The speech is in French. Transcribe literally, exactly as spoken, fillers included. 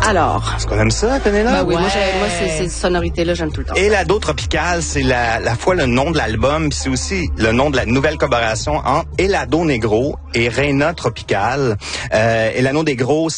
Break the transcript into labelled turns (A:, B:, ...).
A: Alors.
B: Est-ce qu'on aime ça, Pénélope?
A: Ben oui,
C: Ouais.
A: moi, j'ai- moi c'est, ces sonorités-là, j'aime tout le temps.
B: Elado Tropical, c'est la, la fois le nom de l'album, puis c'est aussi le nom de la nouvelle collaboration entre Elado Negro et Reina Tropical. Euh, Elado Negro,